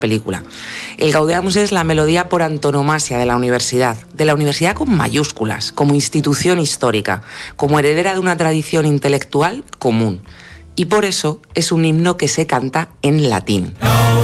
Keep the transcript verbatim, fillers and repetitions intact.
película. El Gaudeamus es la melodía por antonomasia de la universidad, de la universidad con mayúsculas, como institución histórica, como heredera de una tradición intelectual común. Y por eso es un himno que se canta en latín.